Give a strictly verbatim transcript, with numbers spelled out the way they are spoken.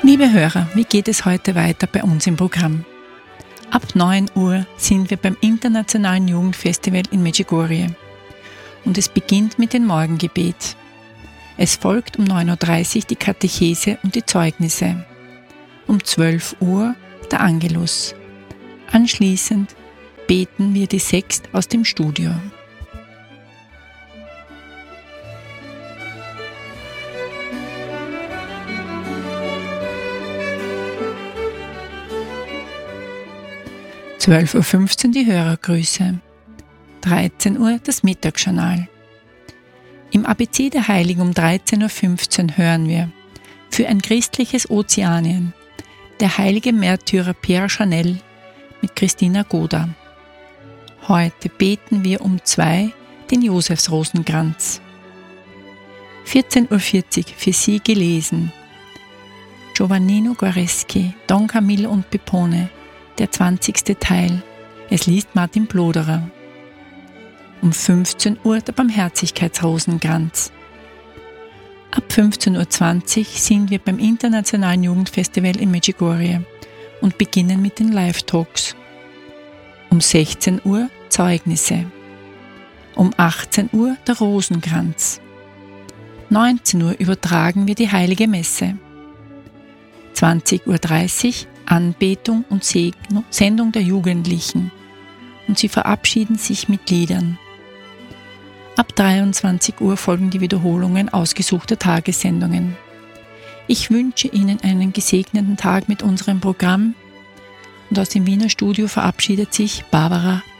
Liebe Hörer, wie geht es heute weiter bei uns im Programm? Ab neun Uhr sind wir beim Internationalen Jugendfestival in Medjugorje und es beginnt mit dem Morgengebet. Es folgt um neun Uhr dreißig die Katechese und die Zeugnisse. Um zwölf Uhr der Angelus. Anschließend beten wir die Sext aus dem Studio. zwölf Uhr fünfzehn die Hörergrüße. dreizehn Uhr das Mittagsjournal. Im A B C der Heiligen um dreizehn Uhr fünfzehn hören wir für ein christliches Ozeanien der heilige Märtyrer Pierre Chanel mit Christina Goda. Heute beten wir um zwei den Josefsrosenkranz. vierzehn Uhr vierzig für Sie gelesen. Giovannino Guareschi, Don Camillo und Pepone, der zwanzigste Teil. Es liest Martin Bloderer. Um fünfzehn Uhr der Barmherzigkeitsrosenkranz. Ab fünfzehn Uhr zwanzig sind wir beim Internationalen Jugendfestival in Medjugorje und beginnen mit den Live-Talks. Um sechzehn Uhr Zeugnisse. Um achtzehn Uhr der Rosenkranz. neunzehn Uhr übertragen wir die Heilige Messe. zwanzig Uhr dreißig Anbetung und Sendung der Jugendlichen und sie verabschieden sich mit Liedern. Ab dreiundzwanzig Uhr folgen die Wiederholungen ausgesuchter Tagessendungen. Ich wünsche Ihnen einen gesegneten Tag mit unserem Programm und aus dem Wiener Studio verabschiedet sich Barbara